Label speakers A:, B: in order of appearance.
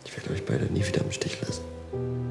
A: Ich werde euch beide nie wieder im Stich lassen.